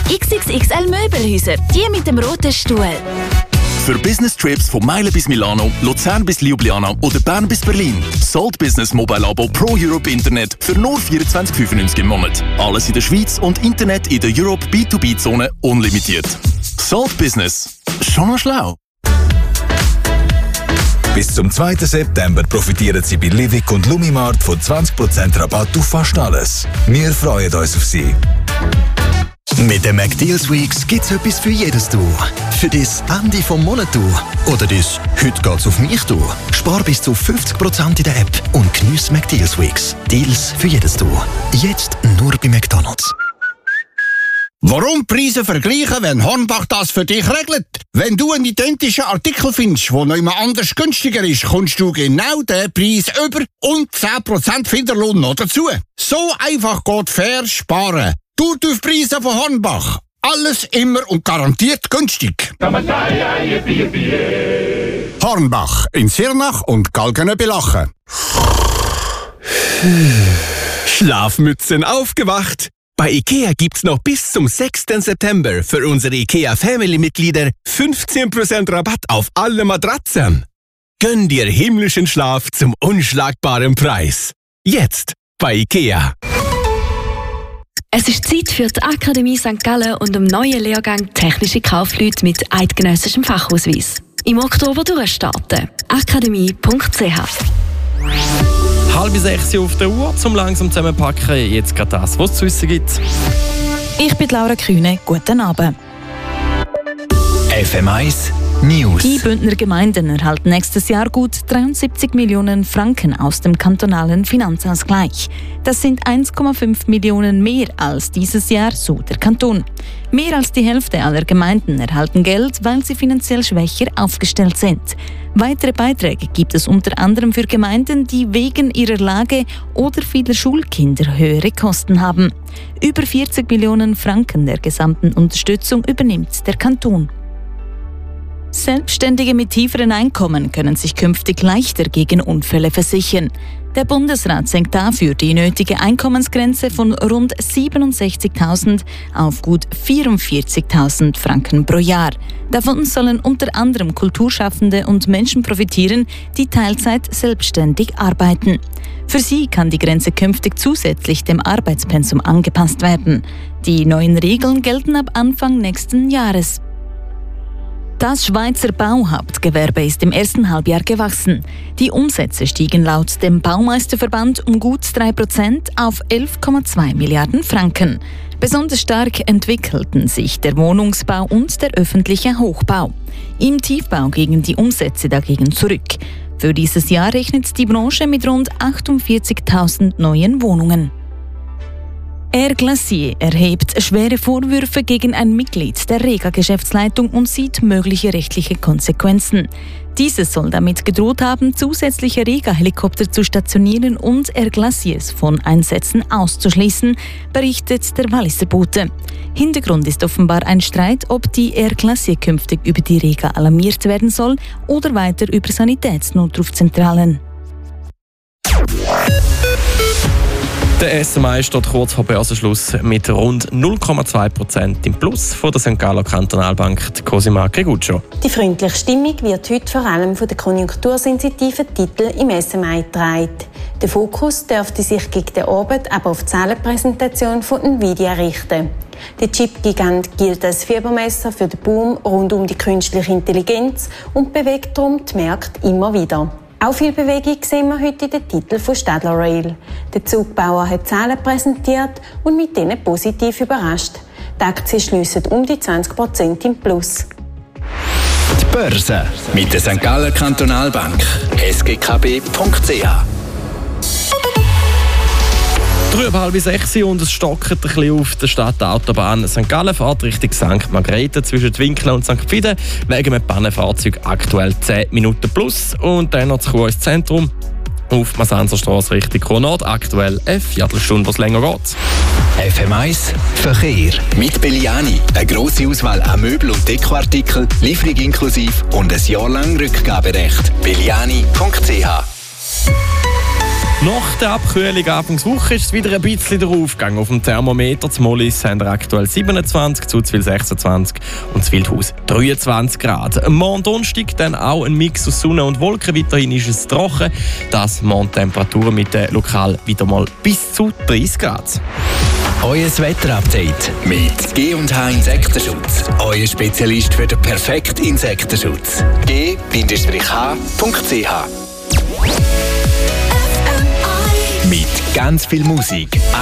XXXL Möbelhäuser, die mit dem roten Stuhl. Für Business-Trips von Meilen bis Milano, Luzern bis Ljubljana oder Bern bis Berlin. Salt Business Mobile Abo Pro Europe Internet für nur 24,95 im Monat. Alles in der Schweiz und Internet in der Europe B2B-Zone unlimitiert. Salt Business. Schon mal schlau. Bis zum 2. September profitieren Sie bei Livik und Lumimart von 20% Rabatt auf fast alles. Wir freuen uns auf Sie. Mit den McDeals Weeks gibt's etwas für jedes Du. Für das Ende vom Monat Du. Oder das «Heute geht's auf mich Du». Spar bis zu 50% in der App und geniesse McDeals Weeks. Deals für jedes Du. Jetzt nur bei McDonald's. Warum Preise vergleichen, wenn Hornbach das für dich regelt? Wenn du einen identischen Artikel findest, der noch immer anders günstiger ist, kommst du genau den Preis über und 10% Finderlohn noch dazu. So einfach geht fair sparen. Preise von Hornbach. Alles immer und garantiert günstig. Hornbach in Sirnach und Galgenöbelachen. Schlafmützen aufgewacht! Bei IKEA gibt's noch bis zum 6. September für unsere IKEA Family-Mitglieder 15% Rabatt auf alle Matratzen. Gönn dir himmlischen Schlaf zum unschlagbaren Preis. Jetzt bei IKEA. Es ist Zeit für die Akademie St. Gallen und dem neuen Lehrgang Technische Kaufleute mit eidgenössischem Fachausweis. Im Oktober durchstarten. akademie.ch. 5:30 auf der Uhr, zum langsam zusammenpacken. Jetzt gerade das, was es zu wissen gibt. Ich bin Laura Kühne. Guten Abend. FM1 News. Die Bündner Gemeinden erhalten nächstes Jahr gut 73 Millionen Franken aus dem kantonalen Finanzausgleich. Das sind 1,5 Millionen mehr als dieses Jahr, so der Kanton. Mehr als die Hälfte aller Gemeinden erhalten Geld, weil sie finanziell schwächer aufgestellt sind. Weitere Beiträge gibt es unter anderem für Gemeinden, die wegen ihrer Lage oder vieler Schulkinder höhere Kosten haben. Über 40 Millionen Franken der gesamten Unterstützung übernimmt der Kanton. Selbstständige mit tieferen Einkommen können sich künftig leichter gegen Unfälle versichern. Der Bundesrat senkt dafür die nötige Einkommensgrenze von rund 67.000 auf gut 44.000 Franken pro Jahr. Davon sollen unter anderem Kulturschaffende und Menschen profitieren, die Teilzeit selbstständig arbeiten. Für sie kann die Grenze künftig zusätzlich dem Arbeitspensum angepasst werden. Die neuen Regeln gelten ab Anfang nächsten Jahres. Das Schweizer Bauhauptgewerbe ist im ersten Halbjahr gewachsen. Die Umsätze stiegen laut dem Baumeisterverband um gut 3% auf 11,2 Milliarden Franken. Besonders stark entwickelten sich der Wohnungsbau und der öffentliche Hochbau. Im Tiefbau gingen die Umsätze dagegen zurück. Für dieses Jahr rechnet die Branche mit rund 48.000 neuen Wohnungen. Air Glacier erhebt schwere Vorwürfe gegen ein Mitglied der Rega-Geschäftsleitung und sieht mögliche rechtliche Konsequenzen. Dieses soll damit gedroht haben, zusätzliche Rega-Helikopter zu stationieren und Air Glaciers von Einsätzen auszuschließen, berichtet der Walliser Bote. Hintergrund ist offenbar ein Streit, ob die Air Glacier künftig über die Rega alarmiert werden soll oder weiter über Sanitätsnotrufzentralen. Der SMI steht kurz vor Börsenschluss mit rund 0,2% im Plus von der St. Galler Kantonalbank, die Cosima Greguccio. Die freundliche Stimmung wird heute vor allem von den konjunktursensitiven Titeln im SMI getragen. Der Fokus dürfte sich gegen den Abend aber auf die Zahlenpräsentation von Nvidia richten. Der Chip-Gigant gilt als Fiebermesser für den Boom rund um die künstliche Intelligenz und bewegt darum die Märkte immer wieder. Auch viel Bewegung sehen wir heute in den Titeln von Stadler Rail. Der Zugbauer hat Zahlen präsentiert und mit denen positiv überrascht. Die Aktien schliessen um die 20% im Plus. Die Börse mit der St. Galler Kantonalbank. sgkb.ch. 5:30 und es stockt ein bisschen auf der Stadtautobahn. St. Gallen fährt Richtung St. Margrethe zwischen Winkeln und St. Pfiden. Wegen einem Pannenfahrzeug aktuell 10 Minuten plus. Und dann noch zu Chur ins Zentrum. Auf Masanzerstrasse Richtung Chur Nord. Aktuell eine Viertelstunde, was länger geht. FM1 Verkehr. Mit Belliani. Eine grosse Auswahl an Möbel- und Dekoartikeln, Lieferung inklusive und ein Jahr lang Rückgaberecht. Belliani.ch. Nach der Abkühlung Anfangswoche ist es wieder ein bisschen der Aufgang. Auf dem Thermometer zu Mollis haben wir aktuell 27, Zuzwil 26 und zu Wildhaus 23 Grad. Am Morgen Donnerstag dann auch ein Mix aus Sonne und Wolken. Weiterhin ist es trocken. Das morgen Temperaturen mit lokal wieder mal bis zu 30 Grad. Euer Wetterupdate mit G&H Insektenschutz. Euer Spezialist für den perfekten Insektenschutz. G-H.ch Mit ganz viel Musik.